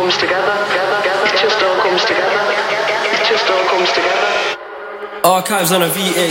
comes together. It just all comes together. It just all comes together. Archives on a V8.